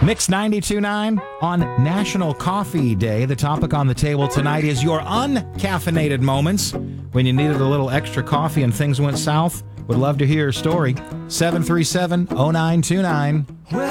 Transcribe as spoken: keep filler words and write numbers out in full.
Mix ninety-two point nine on National Coffee Day. The topic on the table tonight is your uncaffeinated moments when you needed a little extra coffee and things went south. Would love to hear your story. seven three seven, oh nine two nine.